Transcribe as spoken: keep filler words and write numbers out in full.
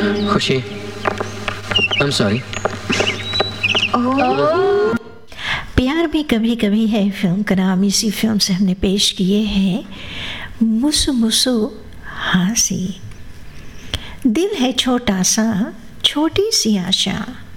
खुशी, I am sorry. प्यार भी कभी कभी है फिल्म का नाम। इसी फिल्म से हमने पेश किए हैं मुसु मुसु हासी। दिल है छोटा सा, छोटी सी आशा,